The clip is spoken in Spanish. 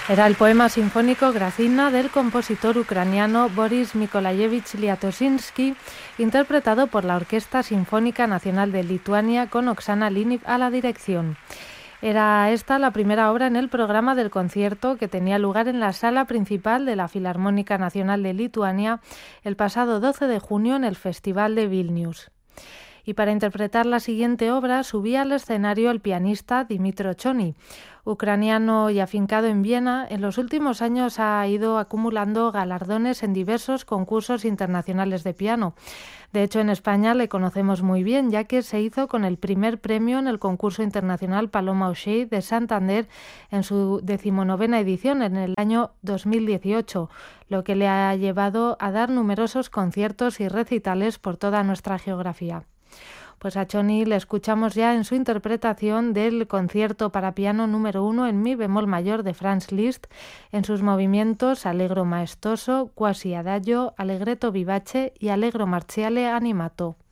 Era el poema sinfónico Grazina del compositor ucraniano Boris Mykolaievich Liatosinsky, interpretado por la Orquesta Sinfónica Nacional de Lituania con Oksana Liniv a la dirección. Era esta la primera obra en el programa del concierto que tenía lugar en la sala principal de la Filarmónica Nacional de Lituania el pasado 12 de junio en el Festival de Vilnius. Y para interpretar la siguiente obra subía al escenario el pianista Dmytro Chony. Ucraniano y afincado en Viena, en los últimos años ha ido acumulando galardones en diversos concursos internacionales de piano. De hecho, en España le conocemos muy bien, ya que se hizo con el primer premio en el concurso internacional Paloma O'Shea de Santander en su 19ª edición en el año 2018, lo que le ha llevado a dar numerosos conciertos y recitales por toda nuestra geografía. Pues a Chony le escuchamos ya en su interpretación del concierto para piano número 1 en mi bemol mayor de Franz Liszt, en sus movimientos Allegro maestoso, Quasi adagio, Allegretto vivace y Allegro marziale animato.